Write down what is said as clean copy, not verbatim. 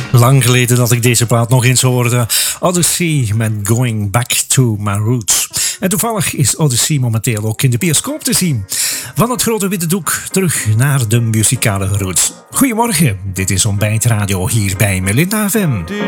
Lang geleden dat ik deze plaat nog eens hoorde. Odyssey met Going Back to My Roots. En toevallig is Odyssey momenteel ook in de bioscoop te zien. Van het grote witte doek terug naar de muzikale roots. Goedemorgen, dit is Ontbijt Radio hier bij Melinda FM.